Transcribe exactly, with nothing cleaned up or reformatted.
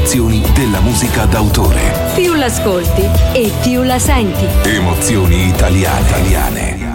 emozioni della musica d'autore. Più l'ascolti e più la senti. Emozioni italiane. italiane.